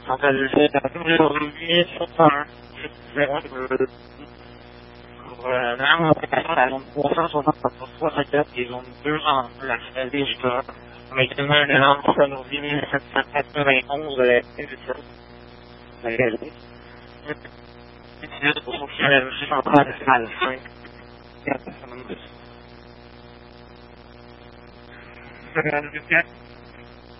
Quant à aujourd'hui, sur un, je verrai que vraiment, la zone 364, ils ont 2 ans la crédit jusqu'à maintenant, le lancement en 1791 de la édition. C'est pour fonctionner le central à la 5.